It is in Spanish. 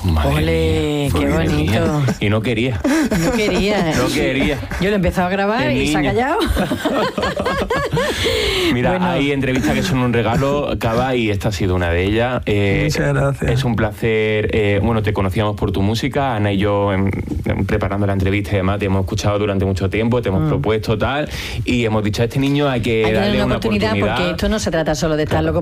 Madre ¡Ole, mía, qué madre bonito! mía. Y no quería. No quería. No quería. Yo lo he empezado a grabar El y se ha niño. callado. Mira, Bueno. hay entrevistas que son un regalo, Cava, y esta ha sido una de ellas. Muchas gracias. Es un placer. Bueno, te conocíamos por tu música. Ana y yo, preparando la entrevista y demás, te hemos escuchado durante mucho tiempo, te hemos propuesto tal, y hemos dicho a este niño hay que Hay que darle darle una una oportunidad porque esto no se trata solo de estar loco